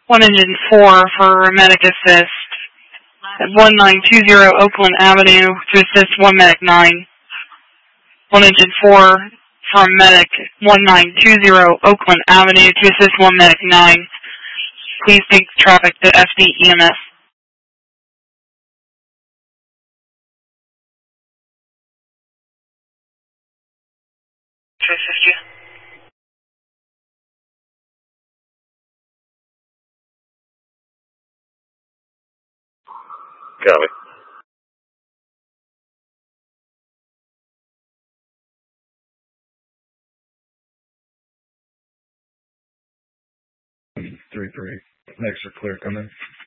1 engine 4 for medic assist at 1920 Oakland Avenue to assist 1 medic 9. 1 engine 4 for medic 1920 Oakland Avenue to assist 1 medic 9. Please take traffic to FD EMS. To assist you. Copy. Three. Next are clear, come in.